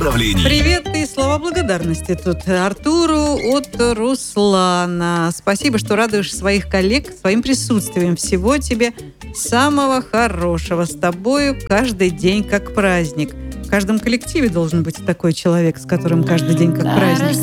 поздравлений. Привет и слова благодарности тут Артуру от Руслана. Спасибо, что радуешь своих коллег своим присутствием. Всего тебе самого хорошего. С тобою каждый день как праздник. В каждом коллективе должен быть такой человек, с которым каждый день как праздник.